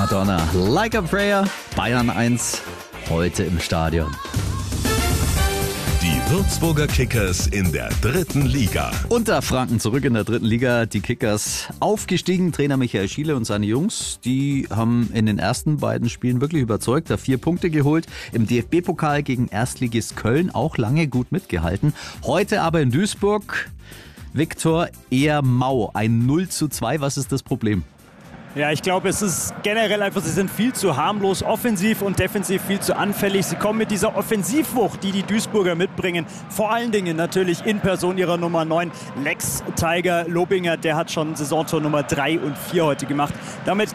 Madonna, Like a Prayer, Bayern 1, heute im Stadion. Die Würzburger Kickers in der 3. Liga. Unterfranken zurück in der 3. Liga, die Kickers aufgestiegen. Trainer Michael Schiele und seine Jungs, die haben in den ersten beiden Spielen wirklich überzeugt, da 4 Punkte geholt. Im DFB-Pokal gegen Erstligist Köln auch lange gut mitgehalten. Heute aber in Duisburg, Viktor, eher mau, ein 0:2. Was ist das Problem? Ja, ich glaube, es ist generell einfach, sie sind viel zu harmlos, offensiv und defensiv viel zu anfällig. Sie kommen mit dieser Offensivwucht, die die Duisburger mitbringen, vor allen Dingen natürlich in Person ihrer Nummer 9, Lex Tiger Lobinger. Der hat schon Saisontor Nummer 3 und 4 heute gemacht. Damit